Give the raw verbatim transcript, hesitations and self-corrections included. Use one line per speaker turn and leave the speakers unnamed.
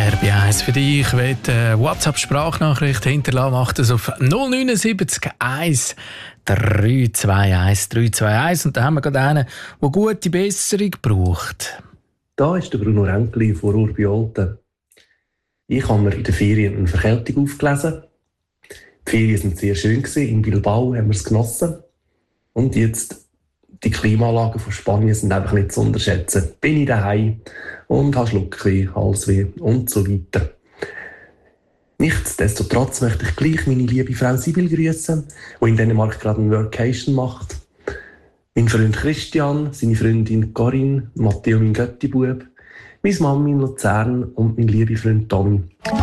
R B eins für dich. Wenn du eine WhatsApp-Sprachnachricht hinterlassen, mach das auf null neun sieben eins drei zwei eins drei zwei eins. Und da haben wir gerade einen, der gute Besserung braucht.
Da ist der Bruno Renkli von Urbi-Olten. Ich habe mir in der Ferien eine Verkältung aufgelesen. Die Ferien waren sehr schön. In Bilbao haben wir es genossen. Und jetzt, die Klimaanlagen von Spanien sind einfach nicht zu unterschätzen. Bin ich daheim und habe Schluckweh, Halsweh und so weiter. Nichtsdestotrotz möchte ich gleich meine liebe Frau Sibyl grüßen, die in Dänemark gerade eine Workation macht. Mein Freund Christian, seine Freundin Corinne, Matteo, mein Göttibub, meine Mami in Luzern und mein lieber Freund Tommy.